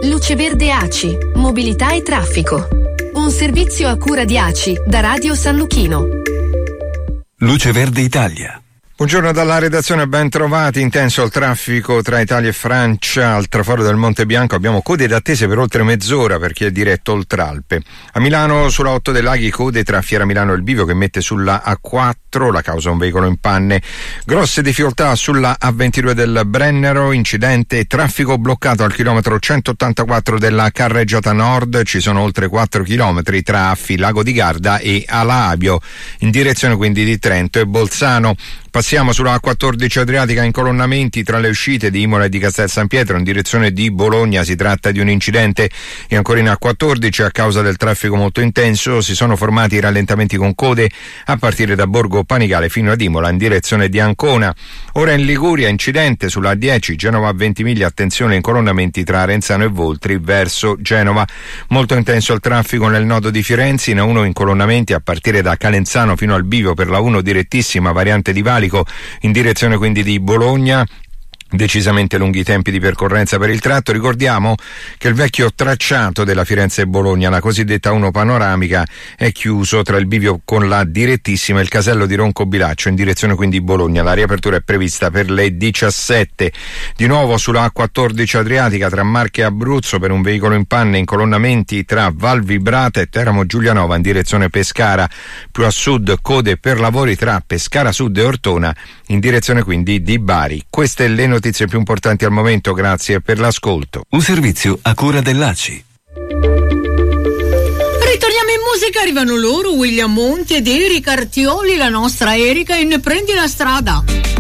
Luce Verde ACI, mobilità e traffico. Un servizio a cura di ACI da Radio San Luchino. Luce Verde Italia. Buongiorno dalla redazione, ben trovati. Intenso il traffico tra Italia e Francia al traforo del Monte Bianco. Abbiamo code d'attesa per oltre mezz'ora per chi è diretto Oltralpe. A Milano sulla 8 dei Laghi code tra Fiera Milano e il Bivio che mette sulla A4, la causa un veicolo in panne. Grosse difficoltà sulla A22 del Brennero, incidente, traffico bloccato al chilometro 184 della carreggiata nord. Ci sono oltre 4 chilometri tra Affi, Lago di Garda e Alabio, in direzione quindi di Trento e Bolzano. Passiamo sulla A14 Adriatica, incolonnamenti tra le uscite di Imola e di Castel San Pietro in direzione di Bologna. Si tratta di un incidente. E ancora in A14, a causa del traffico molto intenso, si sono formati rallentamenti con code a partire da Borgo Panigale fino ad Imola in direzione di Ancona. Ora in Liguria, incidente sulla A10 Genova a Ventimiglia, attenzione, incolonnamenti tra Arenzano e Voltri verso Genova. Molto intenso il traffico nel nodo di Firenze, in A1 incolonnamenti a partire da Calenzano fino al Bivio per la 1 direttissima variante di Valico in direzione quindi di Bologna. Decisamente lunghi tempi di percorrenza per il tratto. Ricordiamo che il vecchio tracciato della Firenze-Bologna, la cosiddetta 1 panoramica, è chiuso tra il bivio con la direttissima e il casello di Roncobilaccio in direzione quindi Bologna. La riapertura è prevista per le 17. Di nuovo sulla A14 Adriatica tra Marche e Abruzzo per un veicolo in panne, incolonnamenti tra Val Vibrata e Teramo Giulianova in direzione Pescara. Più a sud code per lavori tra Pescara Sud e Ortona in direzione quindi di Bari. Queste le notizie più importanti al momento, grazie per l'ascolto. Un servizio a cura dell'ACI. Ritorniamo in musica, arrivano loro, William Monti ed Erika Artioli, la nostra Erika in Prendi la strada.